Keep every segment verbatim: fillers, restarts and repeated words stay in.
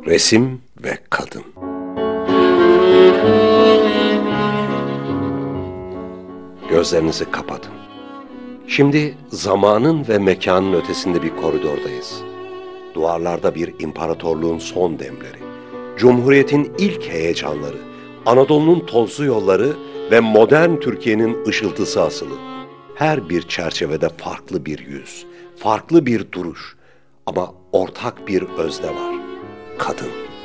Resim ve kadın. Gözlerinizi kapatın. Şimdi zamanın ve mekanın ötesinde bir koridordayız. Duvarlarda bir imparatorluğun son demleri, Cumhuriyet'in ilk heyecanları, Anadolu'nun tozlu yolları ve modern Türkiye'nin ışıltısı asılı. Her bir çerçevede farklı bir yüz, farklı bir duruş ama ortak bir özne var. Kadın.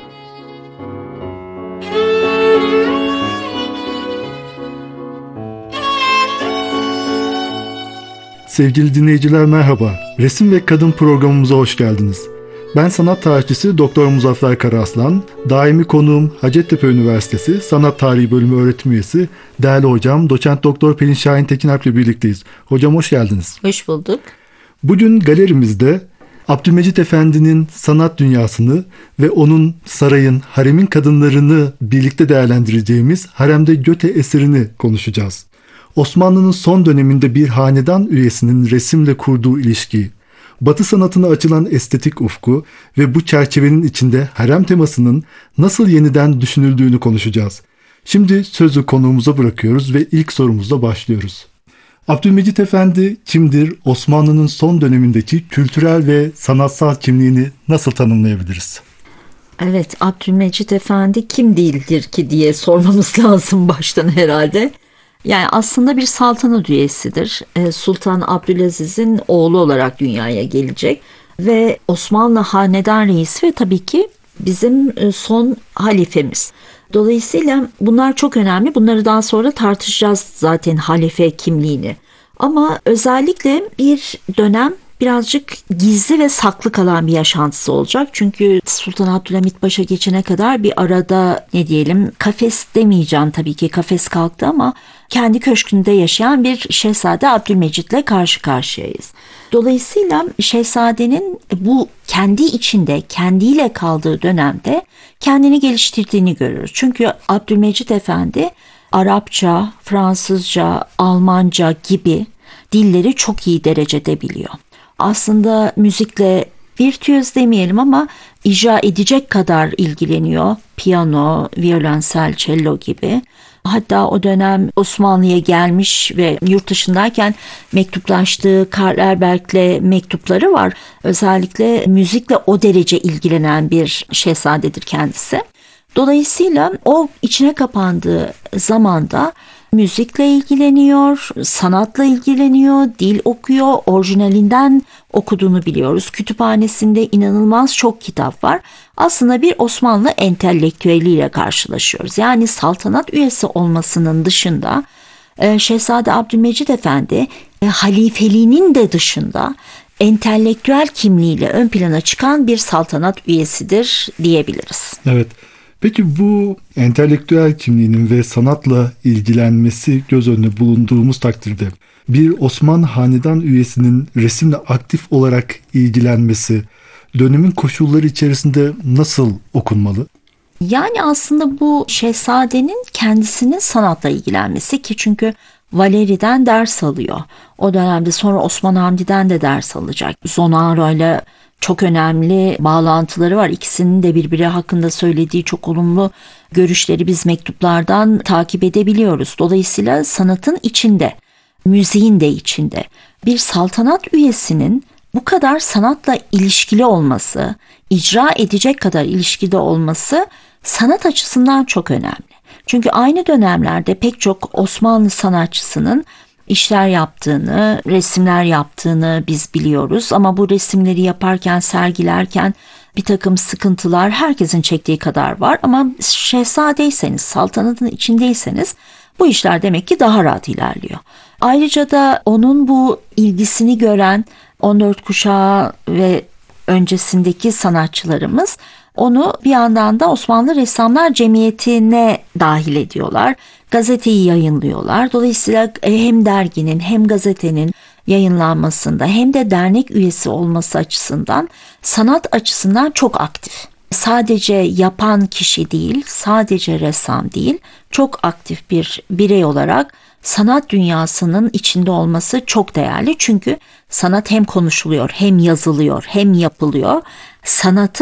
Sevgili dinleyiciler merhaba. Resim ve Kadın programımıza hoş geldiniz. Ben sanat tarihçisi Doktor Muzaffer Karaaslan, daimi konuğum Hacettepe Üniversitesi Sanat Tarihi Bölümü öğretim üyesi değerli hocam Doçent Doktor Pelin Şahin Tekinalp ile birlikteyiz. Hocam hoş geldiniz. Hoş bulduk. Bugün galerimizde Abdülmecit Efendi'nin sanat dünyasını ve onun sarayın, haremin kadınlarını birlikte değerlendireceğimiz Haremde Göte eserini konuşacağız. Osmanlı'nın son döneminde bir hanedan üyesinin resimle kurduğu ilişkiyi, Batı sanatına açılan estetik ufku ve bu çerçevenin içinde harem temasının nasıl yeniden düşünüldüğünü konuşacağız. Şimdi sözü konuğumuza bırakıyoruz ve ilk sorumuzla başlıyoruz. Abdülmecit Efendi kimdir? Osmanlı'nın son dönemindeki kültürel ve sanatsal kimliğini nasıl tanımlayabiliriz? Evet, Abdülmecit Efendi kim değildir ki diye sormamız lazım baştan herhalde. Yani aslında bir saltanat üyesidir. Sultan Abdülaziz'in oğlu olarak dünyaya gelecek ve Osmanlı hanedan reisi ve tabii ki bizim son halifemiz. Dolayısıyla bunlar çok önemli. Bunları daha sonra tartışacağız zaten halife kimliğini. Ama özellikle bir dönem birazcık gizli ve saklı kalan bir yaşantısı olacak. Çünkü Sultan Abdülhamit Paşa geçene kadar bir arada ne diyelim kafes demeyeceğim tabii ki kafes kalktı ama kendi köşkünde yaşayan bir Şehzade Abdülmecit'le karşı karşıyayız. Dolayısıyla Şehzade'nin bu kendi içinde kendiyle kaldığı dönemde kendini geliştirdiğini görürüz. Çünkü Abdülmecit Efendi Arapça, Fransızca, Almanca gibi dilleri çok iyi derecede biliyor. Aslında müzikle virtüöz demeyelim ama icra edecek kadar ilgileniyor. Piyano, violonsel, cello gibi. Hatta o dönem Osmanlı'ya gelmiş ve yurt dışındayken mektuplaştığı Karl Erberg'le mektupları var. Özellikle müzikle o derece ilgilenen bir şehzadedir kendisi. Dolayısıyla o içine kapandığı zamanda müzikle ilgileniyor, sanatla ilgileniyor, dil okuyor, orijinalinden okuduğunu biliyoruz. Kütüphanesinde inanılmaz çok kitap var. Aslında bir Osmanlı entelektüeliyle karşılaşıyoruz. Yani saltanat üyesi olmasının dışında Şehzade Abdülmecit Efendi halifeliğinin de dışında entelektüel kimliğiyle ön plana çıkan bir saltanat üyesidir diyebiliriz. Evet. Peki bu entelektüel kimliğinin ve sanatla ilgilenmesi göz önüne bulunduğumuz takdirde bir Osmanlı hanedan üyesinin resimle aktif olarak ilgilenmesi dönemin koşulları içerisinde nasıl okunmalı? Yani aslında bu şehzadenin kendisinin sanatla ilgilenmesi ki çünkü Valeri'den ders alıyor. O dönemde sonra Osman Hamdi'den de ders alacak. Zonaro ile çok önemli bağlantıları var. İkisinin de birbiri hakkında söylediği çok olumlu görüşleri biz mektuplardan takip edebiliyoruz. Dolayısıyla sanatın içinde, müziğin de içinde. Bir saltanat üyesinin bu kadar sanatla ilişkili olması, icra edecek kadar ilişkide olması sanat açısından çok önemli. Çünkü aynı dönemlerde pek çok Osmanlı sanatçısının işler yaptığını, resimler yaptığını biz biliyoruz. Ama bu resimleri yaparken, sergilerken bir takım sıkıntılar herkesin çektiği kadar var. Ama şehzadeyseniz, saltanatın içindeyseniz bu işler demek ki daha rahat ilerliyor. Ayrıca da onun bu ilgisini gören on dört kuşağı ve öncesindeki sanatçılarımız onu bir yandan da Osmanlı Ressamlar Cemiyeti'ne dahil ediyorlar. Gazeteyi yayınlıyorlar. Dolayısıyla hem derginin hem gazetenin yayınlanmasında hem de dernek üyesi olması açısından sanat açısından çok aktif. Sadece yapan kişi değil, sadece ressam değil, çok aktif bir birey olarak sanat dünyasının içinde olması çok değerli. Çünkü sanat hem konuşuluyor, hem yazılıyor, hem yapılıyor. Sanatın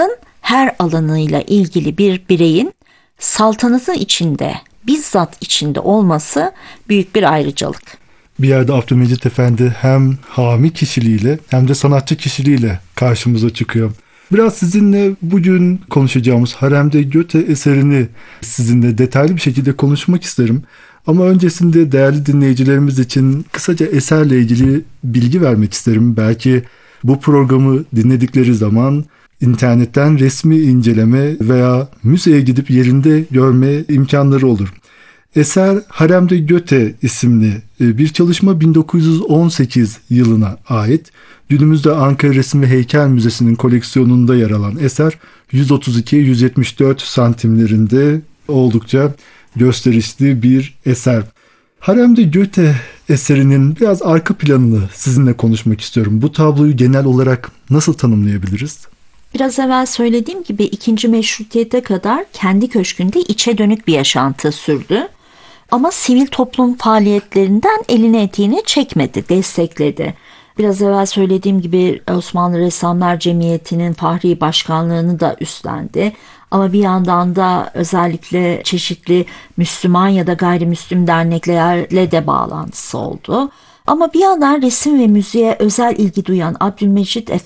her alanıyla ilgili bir bireyin saltanatın içinde, bizzat içinde olması büyük bir ayrıcalık. Bir yerde Abdülmecit Efendi hem hami kişiliğiyle hem de sanatçı kişiliğiyle karşımıza çıkıyor. Biraz sizinle bugün konuşacağımız Haremde Göte eserini sizinle detaylı bir şekilde konuşmak isterim. Ama öncesinde değerli dinleyicilerimiz için kısaca eserle ilgili bilgi vermek isterim. Belki bu programı dinledikleri zaman internetten resmi inceleme veya müzeye gidip yerinde görme imkanları olur. Eser Haremde Göte isimli bir çalışma bin dokuz yüz on sekiz yılına ait. Günümüzde Ankara Resim ve Heykel Müzesi'nin koleksiyonunda yer alan eser yüz otuz iki yüz yetmiş dört santimlerinde oldukça gösterişli bir eser. Haremde Göte eserinin biraz arka planını sizinle konuşmak istiyorum. Bu tabloyu genel olarak nasıl tanımlayabiliriz? Biraz evvel söylediğim gibi ikinci Meşrutiyet'e kadar kendi köşkünde içe dönük bir yaşantı sürdü. Ama sivil toplum faaliyetlerinden elini eteğini çekmedi, destekledi. Biraz evvel söylediğim gibi Osmanlı Ressamlar Cemiyeti'nin fahri başkanlığını da üstlendi. Ama bir yandan da özellikle çeşitli Müslüman ya da gayrimüslim derneklerle de bağlantısı oldu. Ama bir yandan resim ve müziğe özel ilgi duyan Abdülmecit